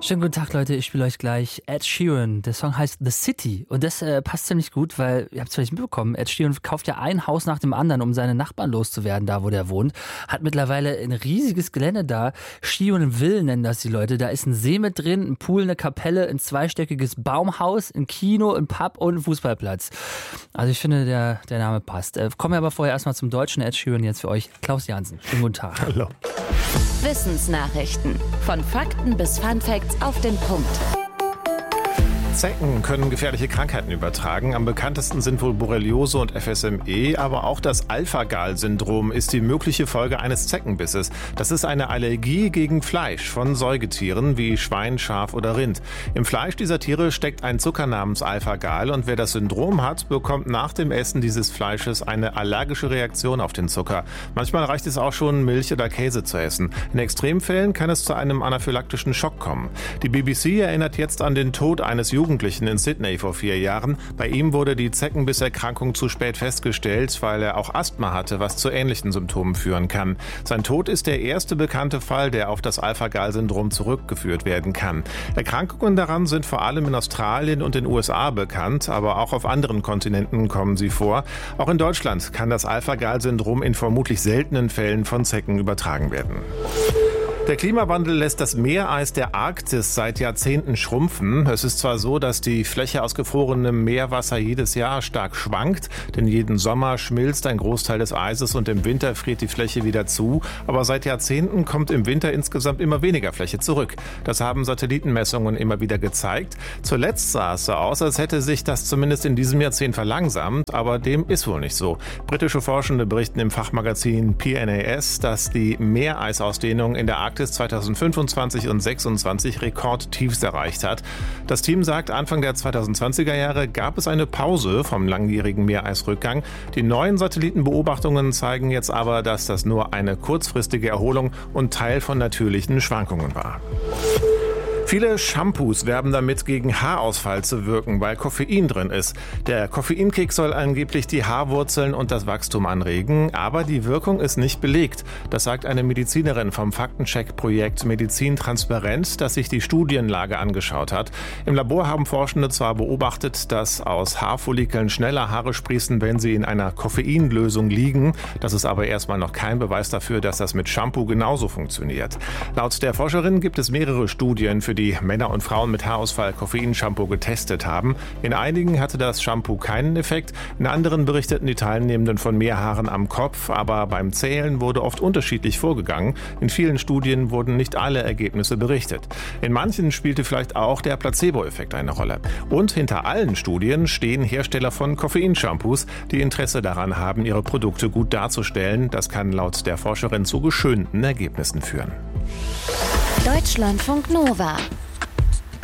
Schönen guten Tag, Leute. Ich spiele euch gleich Ed Sheeran. Der Song heißt The City. Und das passt ziemlich gut, weil, ihr habt es vielleicht mitbekommen, Ed Sheeran kauft ja ein Haus nach dem anderen, um seine Nachbarn loszuwerden, da wo der wohnt. Hat mittlerweile ein riesiges Gelände da. Sheeran Ville nennen das die Leute. Da ist ein See mit drin, ein Pool, eine Kapelle, ein zweistöckiges Baumhaus, ein Kino, ein Pub und ein Fußballplatz. Also ich finde, der Name passt. Kommen wir aber vorher erstmal zum deutschen Ed Sheeran jetzt für euch. Klaus Jansen. Schönen guten Tag. Hallo. Wissensnachrichten. Von Fakten bis Funfacts auf den Punkt. Zecken können gefährliche Krankheiten übertragen. Am bekanntesten sind wohl Borreliose und FSME, aber auch das Alpha-Gal-Syndrom ist die mögliche Folge eines Zeckenbisses. Das ist eine Allergie gegen Fleisch von Säugetieren wie Schwein, Schaf oder Rind. Im Fleisch dieser Tiere steckt ein Zucker namens Alpha-Gal und wer das Syndrom hat, bekommt nach dem Essen dieses Fleisches eine allergische Reaktion auf den Zucker. Manchmal reicht es auch schon, Milch oder Käse zu essen. In Extremfällen kann es zu einem anaphylaktischen Schock kommen. Die BBC erinnert jetzt an den Tod eines Jugendlichen in Sydney vor 4 Jahren. Bei ihm wurde die Zeckenbisserkrankung zu spät festgestellt, weil er auch Asthma hatte, was zu ähnlichen Symptomen führen kann. Sein Tod ist der erste bekannte Fall, der auf das Alpha-Gal-Syndrom zurückgeführt werden kann. Erkrankungen daran sind vor allem in Australien und den USA bekannt, aber auch auf anderen Kontinenten kommen sie vor. Auch in Deutschland kann das Alpha-Gal-Syndrom in vermutlich seltenen Fällen von Zecken übertragen werden. Der Klimawandel lässt das Meereis der Arktis seit Jahrzehnten schrumpfen. Es ist zwar so, dass die Fläche aus gefrorenem Meerwasser jedes Jahr stark schwankt, denn jeden Sommer schmilzt ein Großteil des Eises und im Winter friert die Fläche wieder zu. Aber seit Jahrzehnten kommt im Winter insgesamt immer weniger Fläche zurück. Das haben Satellitenmessungen immer wieder gezeigt. Zuletzt sah es so aus, als hätte sich das zumindest in diesem Jahrzehnt verlangsamt, aber dem ist wohl nicht so. Britische Forschende berichten im Fachmagazin PNAS, dass die Meereisausdehnung in der Arktis 2025 und 2026 Rekordtiefs erreicht hat. Das Team sagt, Anfang der 2020er Jahre gab es eine Pause vom langjährigen Meereisrückgang. Die neuen Satellitenbeobachtungen zeigen jetzt aber, dass das nur eine kurzfristige Erholung und Teil von natürlichen Schwankungen war. Viele Shampoos werben damit, gegen Haarausfall zu wirken, weil Koffein drin ist. Der Koffeinkick soll angeblich die Haarwurzeln und das Wachstum anregen, aber die Wirkung ist nicht belegt. Das sagt eine Medizinerin vom Faktencheck-Projekt Medizin Transparent, das sich die Studienlage angeschaut hat. Im Labor haben Forschende zwar beobachtet, dass aus Haarfollikeln schneller Haare sprießen, wenn sie in einer Koffeinlösung liegen. Das ist aber erstmal noch kein Beweis dafür, dass das mit Shampoo genauso funktioniert. Laut der Forscherin gibt es mehrere Studien, für die Männer und Frauen mit Haarausfall Koffeinshampoo getestet haben. In einigen hatte das Shampoo keinen Effekt, in anderen berichteten die Teilnehmenden von mehr Haaren am Kopf, aber beim Zählen wurde oft unterschiedlich vorgegangen. In vielen Studien wurden nicht alle Ergebnisse berichtet. In manchen spielte vielleicht auch der Placebo-Effekt eine Rolle. Und hinter allen Studien stehen Hersteller von Koffeinshampoos, die Interesse daran haben, ihre Produkte gut darzustellen. Das kann laut der Forscherin zu geschönten Ergebnissen führen. Deutschlandfunk Nova